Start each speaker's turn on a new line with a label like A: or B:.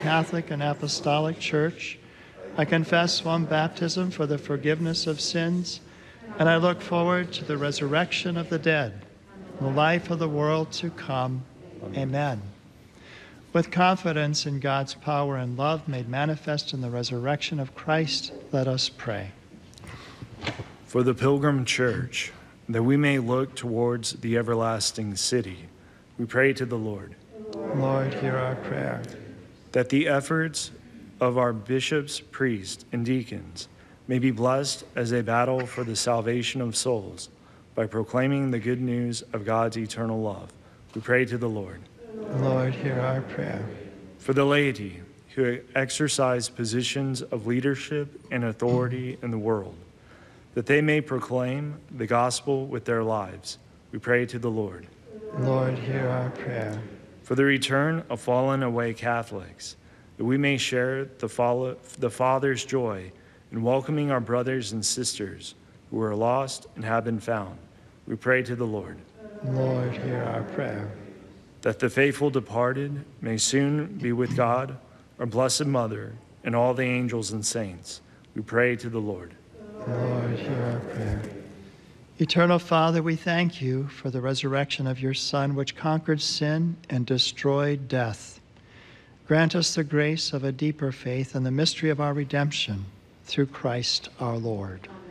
A: Catholic and Apostolic Church. I confess one baptism for the forgiveness of sins, and I look forward to the resurrection of the dead, the life of the world to come. Amen. With confidence in God's power and love made manifest in the resurrection of Christ, let us pray.
B: For the Pilgrim Church, that we may look towards the everlasting city, we pray to the Lord.
A: Lord, hear our prayer.
B: That the efforts of our bishops, priests, and deacons may be blessed as they battle for the salvation of souls by proclaiming the good news of God's eternal love. We pray to the Lord.
A: Lord, hear our prayer.
B: For the laity who exercise positions of leadership and authority in the world, that they may proclaim the gospel with their lives. We pray to the Lord.
A: Lord, hear our prayer.
B: For the return of fallen away Catholics, that we may share the Father's joy in welcoming our brothers and sisters who are lost and have been found. We pray to the Lord.
A: Lord, hear our prayer.
B: That the faithful departed may soon be with God, our Blessed Mother, and all the angels and saints. We pray to the Lord.
A: Lord, hear our prayer. Eternal Father, we thank you for the resurrection of your Son, which conquered sin and destroyed death. Grant us the grace of a deeper faith and the mystery of our redemption through Christ our Lord.